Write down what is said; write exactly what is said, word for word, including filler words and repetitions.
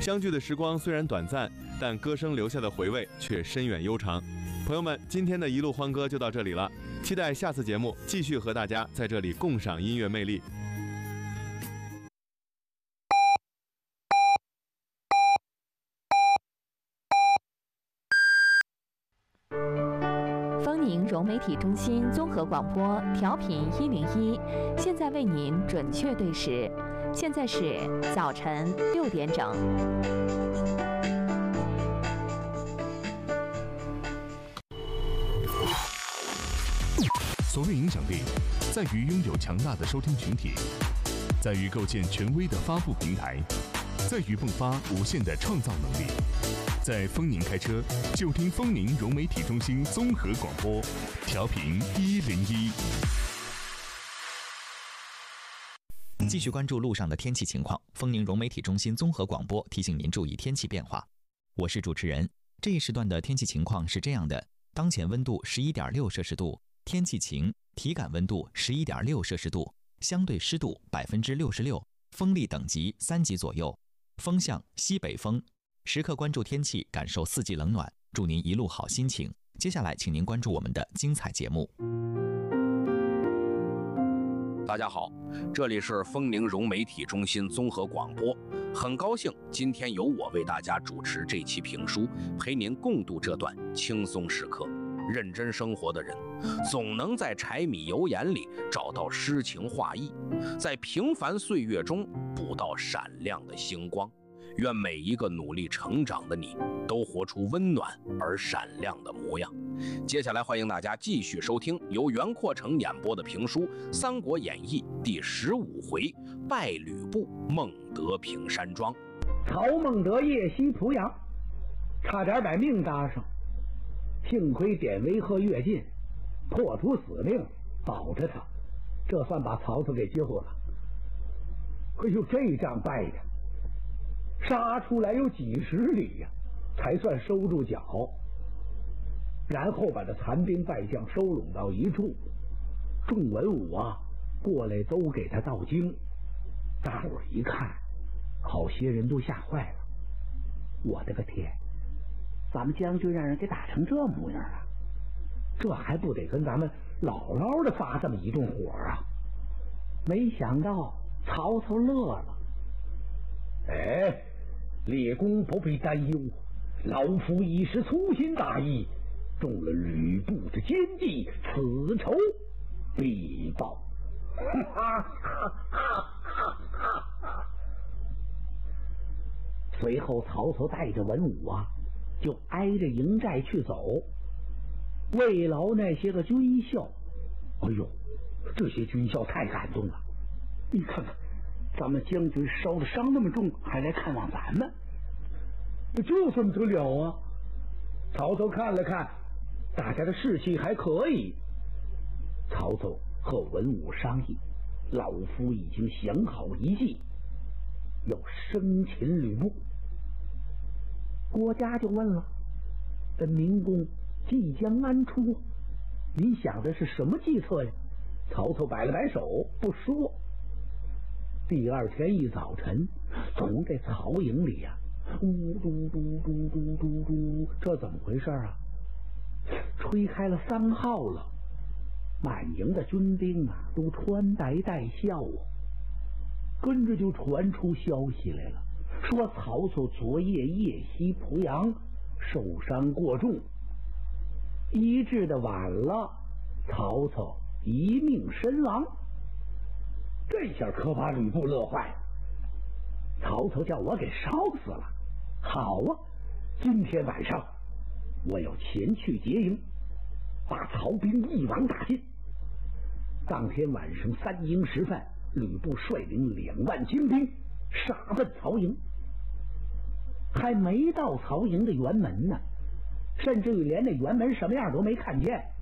相聚的时光虽然短暂，但歌声留下的回味却深远悠长。朋友们，今天的一路欢歌就到这里了，期待下次节目继续和大家在这里共赏音乐魅力。 丰宁融媒体中心综合广播调频一零一，现在为您准确对时，现在是早晨六点整。 所谓影响力，在于拥有强大的收听群体，在于构建权威的发布平台，在于迸发无限的创造能力。在丰宁开车，就听丰宁融媒体中心综合广播，调频一零一。 继续关注路上的天气情况。丰宁融媒体中心综合广播提醒您注意天气变化。我是主持人。这一时段的天气情况是这样的：当前温度十一点六摄氏度，天气晴，体感温度十一点六摄氏度，相对湿度百分之六十六，风力等级三级左右，风向西北风。时刻关注天气，感受四季冷暖，祝您一路好心情。接下来，请您关注我们的精彩节目。 大家好，这里是丰宁融媒体中心综合广播，很高兴今天由我为大家主持这期评书，陪您共度这段轻松时刻。认真生活的人，总能在柴米油盐里找到诗情画意，在平凡岁月中捕到闪亮的星光。愿每一个努力成长的你，都活出温暖而闪亮的模样。接下来欢迎大家继续收听由袁阔成演播的评书《三国演义》第十五回拜吕布，孟德平山庄。 曹孟德夜袭濮阳，差点把命搭上，幸亏典韦和乐进破除死命，保着他，这算把曹操给救了。哎呦，这仗败的杀出来有几十里呀、啊，才算收住脚。然后把这残兵败将收拢到一处，众文武啊过来都给他道经。大伙儿一看，好些人都吓坏了。我的个天，咱们将军让人给打成这模样了，这还不得跟咱们牢牢的发这么一顿火啊！没想到曹操乐了。哎，列公不必担忧，老夫已是粗心大意，中了吕布的奸计，此仇必报。随后曹操带着文武啊，就挨着营寨去走，慰劳那些个军校。哎呦，这些军校太感动了！你看看，咱们将军烧的伤那么重，还来看望咱们，这怎么得了啊？曹操看了看，大家的士气还可以。曹操和文武商议，老夫已经想好一计，要生擒吕布。郭嘉就问了：这明公即将安出，您想的是什么计策呀？曹操摆了摆手，不说。第二天一早晨，从这曹营里呀、啊，呜嘟嘟嘟嘟嘟嘟，这怎么回事啊？吹开了三号了，满营的军兵啊，都穿白戴孝啊。跟着就传出消息来了，说曹操昨夜夜袭濮阳，受伤过重，医治的晚了，曹操一命身亡。这下可把吕布乐坏了。曹操叫我给烧死了。好啊，今天晚上我要前去劫营，把曹兵一网打尽。当天晚上三更时分，吕布率领两万精兵杀奔曹营。还没到曹营的辕门呢，甚至于连那辕门什么样都没看见，